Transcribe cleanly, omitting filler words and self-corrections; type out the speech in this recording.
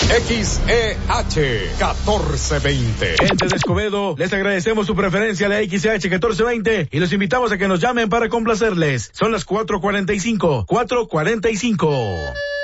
XEH 1420. Gente de Escobedo, les agradecemos su preferencia a la XEH 1420 y los invitamos a que nos llamen para complacerles. Son las 4:45.